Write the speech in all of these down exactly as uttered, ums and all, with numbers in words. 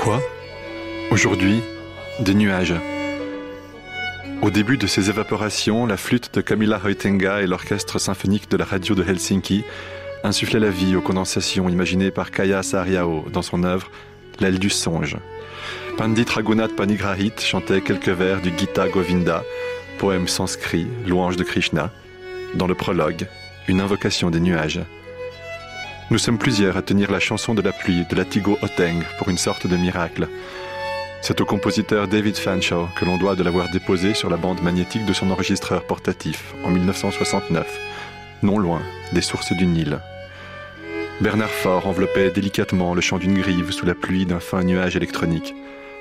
Quoi ? Aujourd'hui, des nuages. Au début de ces évaporations, la flûte de Camilla Hoitenga et l'orchestre symphonique de la radio de Helsinki insufflaient la vie aux condensations imaginées par Kaya Saariaho dans son œuvre « L'aile du songe ». Pandit Raghunath Panigrahit chantait quelques vers du Gita Govinda, poème sanskrit, louange de Krishna. Dans le prologue, une invocation des nuages. Nous sommes plusieurs à tenir la chanson de la pluie de Latigo Oteng pour une sorte de miracle. C'est au compositeur David Fanshawe que l'on doit de l'avoir déposé sur la bande magnétique de son enregistreur portatif en mille neuf cent soixante-neuf, non loin des sources du Nil. Bernard Faure enveloppait délicatement le chant d'une grive sous la pluie d'un fin nuage électronique.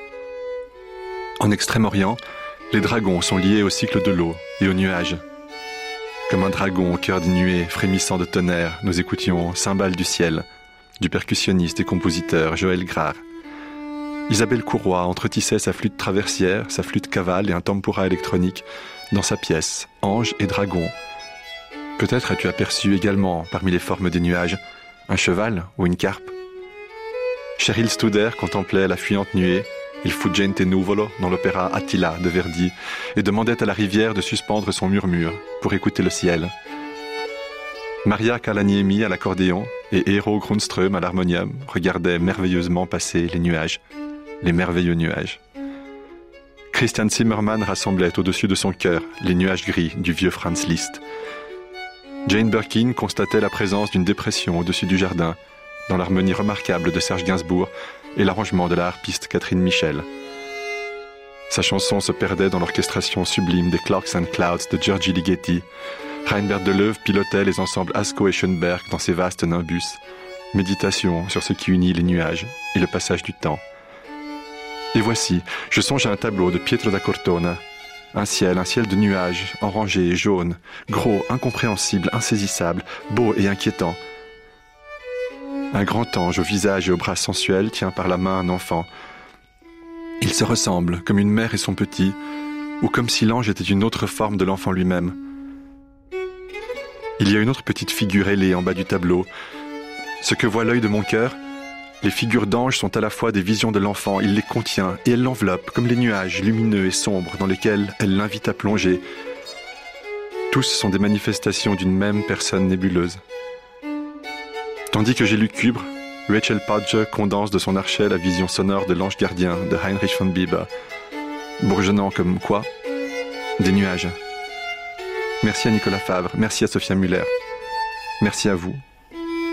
En Extrême-Orient, les dragons sont liés au cycle de l'eau et aux nuages. Comme un dragon au cœur des nuées, frémissant de tonnerre, nous écoutions Cymbales du ciel, du percussionniste et compositeur Joël Grard. Isabelle Courroy entretissait sa flûte traversière, sa flûte cavale et un tempura électronique dans sa pièce, Ange et dragon. Peut-être as-tu aperçu également, parmi les formes des nuages, un cheval ou une carpe. Cheryl Studer contemplait la fuyante nuée, Il fuggente nuvolo dans l'opéra Attila de Verdi et demandait à la rivière de suspendre son murmure pour écouter le ciel. Maria Kalaniemi à l'accordéon et Eero Grundström à l'harmonium regardaient merveilleusement passer les nuages, les merveilleux nuages. Christian Zimmermann rassemblait au-dessus de son cœur les nuages gris du vieux Franz Liszt. Jane Birkin constatait la présence d'une dépression au-dessus du jardin, dans l'harmonie remarquable de Serge Gainsbourg et l'arrangement de la harpiste Catherine Michel. Sa chanson se perdait dans l'orchestration sublime des Clocks and Clouds de György Ligeti. Reinbert Deleuve pilotait les ensembles Asko et Schoenberg dans ses vastes nimbus. Méditation sur ce qui unit les nuages et le passage du temps. Et voici, je songe à un tableau de Pietro da Cortona. Un ciel, un ciel de nuages, orangé, jaune, gros, incompréhensible, insaisissable, beau et inquiétant. Un grand ange au visage et aux bras sensuels tient par la main un enfant. Ils se ressemblent, comme une mère et son petit, ou comme si l'ange était une autre forme de l'enfant lui-même. Il y a une autre petite figure ailée en bas du tableau. Ce que voit l'œil de mon cœur, les figures d'anges sont à la fois des visions de l'enfant, il les contient et elle l'enveloppe comme les nuages lumineux et sombres dans lesquels elle l'invite à plonger. Tous sont des manifestations d'une même personne nébuleuse. Tandis que j'élucubre, Rachel Podge condense de son archet la vision sonore de l'ange gardien de Heinrich von Bieber, bourgeonnant comme quoi ? Des nuages. Merci à Nicolas Favre, merci à Sophia Muller, merci à vous.